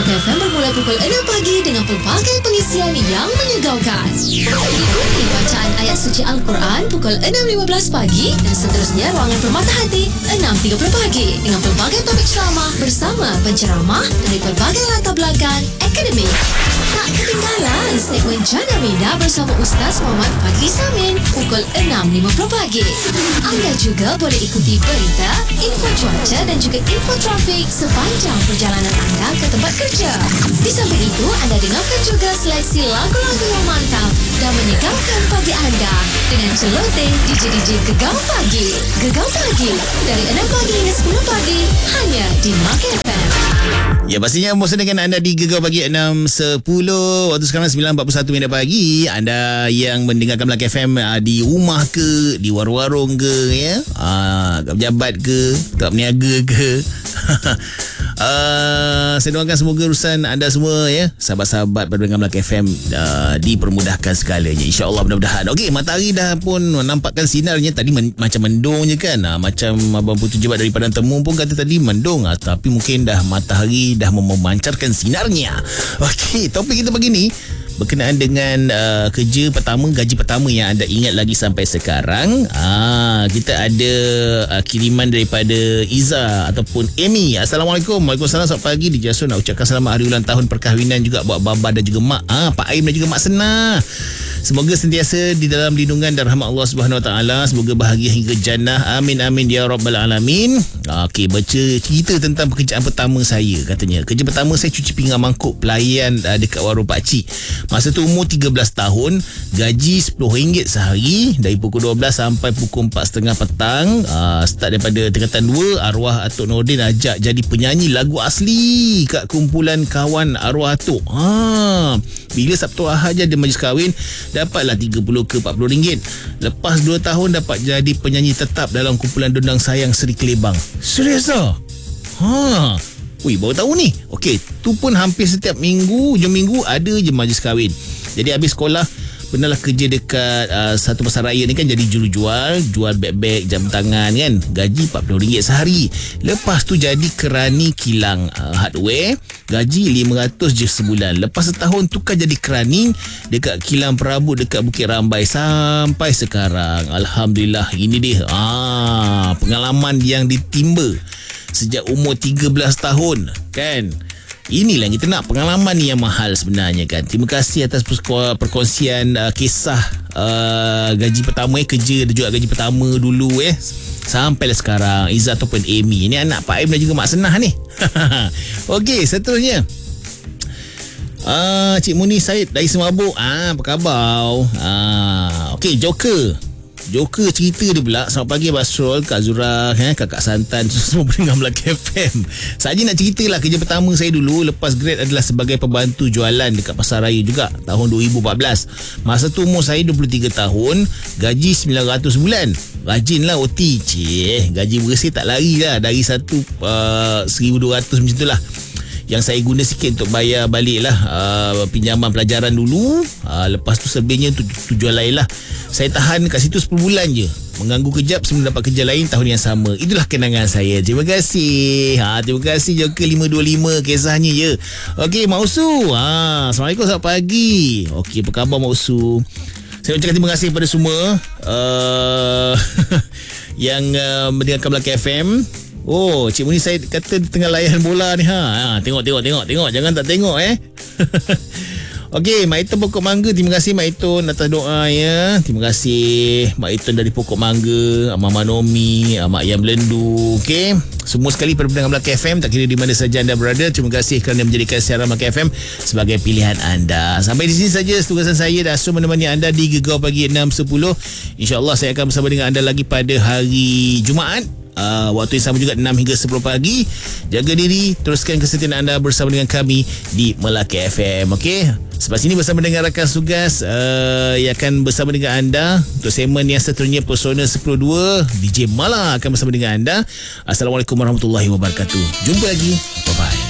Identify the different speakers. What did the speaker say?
Speaker 1: Melaka FM bermula pukul 6 pagi dengan pelbagai pengisian yang menyegaukan. Ikuti bacaan ayat suci Al-Quran pukul 6.15 pagi dan seterusnya ruangan Permata Hati 6.30 pagi dengan pelbagai topik ceramah bersama penceramah dari pelbagai latar belakang akademik. Tak ketinggalan segmen Jana Minda bersama Ustaz Muhammad Fadli Samin pukul 6.50 pagi. Anda juga boleh ikuti berita, info cuaca dan juga info trafik sepanjang perjalanan anda ke tempat kerja. Di samping itu, anda dengarkan juga seleksi lagu-lagu yang mantap dan menyegarkan pagi anda dengan celoteh DJ Gegar Pagi. Gegar Pagi dari 6 pagi hingga 10 pagi hanya di Melaka FM.
Speaker 2: Ya, pastinya bosan dengan anda di Gegar Pagi 6.10. Waktu sekarang 9.41 pagi. Anda yang mendengarkan Melaka FM di rumah ke, di warung-warung ke, ya, kat pejabat ke, kat peniaga ke. Saya doakan semoga urusan anda semua, ya, sahabat-sahabat pendengar Melaka FM dipermudahkan segalanya, InsyaAllah, mudah-mudahan. Okey, matahari dah pun nampakkan sinarnya. Tadi macam mendung je kan, macam Abang Putu Jebat dari Padang Temu pun kata tadi mendung, tapi mungkin dah matahari dah memancarkan sinarnya. Okey, topik kita pagi ni berkenaan dengan kerja pertama, gaji pertama yang anda ingat lagi sampai sekarang. Kita ada kiriman daripada Iza ataupun Amy. Assalamualaikum. Waalaikumsalam. Selamat pagi. Dijasun nak ucapkan selamat hari ulang tahun perkahwinan juga buat Baba dan juga Mak Pak Aim dan juga Mak Sena. Semoga sentiasa di dalam lindungan dan rahmat Allah Subhanahu Wa Taala. Semoga bahagia hingga jannah. Amin amin ya rabbal alamin. Okey, baca cerita tentang pekerjaan pertama saya. Katanya kerja pertama saya cuci pinggan mangkuk pelayan dekat warung pakcik. Masa tu umur 13 tahun, gaji RM10 sehari dari pukul 12 sampai pukul 4.30 petang. Start daripada tingkatan 2, arwah Atuk Nordin ajak jadi penyanyi lagu asli kat kumpulan kawan arwah Atuk. Bila Sabtu Ahad je ada majlis kahwin, dapatlah RM30 ke RM40. Lepas 2 tahun dapat jadi penyanyi tetap dalam kumpulan dondang sayang Seri Kelebang. Serius lah? Ui, baru tahu ni. Okey, tu pun hampir setiap minggu, hujung minggu ada je majlis kahwin. Jadi habis sekolah pernahlah kerja dekat satu pasar raya ni kan, jadi jual beg-beg, jam tangan kan. Gaji RM40 sehari. Lepas tu jadi kerani kilang hardware, gaji RM500 je sebulan. Lepas setahun tukar jadi kerani dekat kilang perabot dekat Bukit Rambai sampai sekarang. Alhamdulillah, ini dia pengalaman yang ditimba sejak umur 13 tahun kan. Inilah yang kita nak, pengalaman ni yang mahal sebenarnya kan. Terima kasih atas perkongsian kisah gaji pertama, kerja dan juga gaji pertama dulu sampailah sekarang. Izzat ataupun Amy ni anak Pak Aim dan juga Mak Senah ni. Okey, seterusnya Cik Muni Said dari Semabuk. Apa khabar? Okey, Joker cerita dia pula. Selamat pagi Abang Srol, Kak Zura, Kakak Santan, semua pendengar Melaka FM. Saja nak ceritalah kerja pertama saya dulu lepas grad adalah sebagai pembantu jualan dekat Pasar Raya juga tahun 2014. Masa tu umur saya 23 tahun, gaji RM900 sebulan. Rajin lah OT. Gaji bersih tak lari lah dari RM1,200 macam tu lah. Yang saya guna sikit untuk bayar balik lah pinjaman pelajaran dulu. Lepas tu selebihnya tujuan lain lah. Saya tahan kat situ 10 bulan je, mengganggu kejap sebelum dapat kerja lain tahun yang sama. Itulah kenangan saya. Terima kasih. Terima kasih Joker 525 kisahnya je. Okey, Mak Usu. Assalamualaikum, selamat pagi. Okey, apa khabar Mak Usu? Saya ucapkan terima kasih kepada semua yang mendengarkan Melaka FM. Cik Muni Said kata tengah layan bola ni. Tengok. Jangan tak tengok Okey, Mak Itun Pokok Mangga. Terima kasih Mak Itun atas doa ya. Terima kasih Mak Itun dari Pokok Mangga, Mama Nomi, Mak Yang Belendu. Okey, semua sekali pendengar Melaka FM, tak kira di mana saja anda berada. Terima kasih kerana menjadikan siaran Melaka FM sebagai pilihan anda. Sampai di sini saja tugasan saya dan Asul menemani anda di Gegar Pagi 6.10. InsyaAllah saya akan bersama dengan anda lagi pada hari Jumaat. Waktu yang sama juga 6 hingga 10 pagi. Jaga diri, teruskan kesetiaan anda bersama dengan kami di Melaka FM. Okey, selepas ini bersama dengan rakan tugas yang akan bersama dengan anda untuk segmen yang seterusnya, Persona 10.2, DJ Mala akan bersama dengan anda. Assalamualaikum warahmatullahi wabarakatuh. Jumpa lagi. Bye-bye.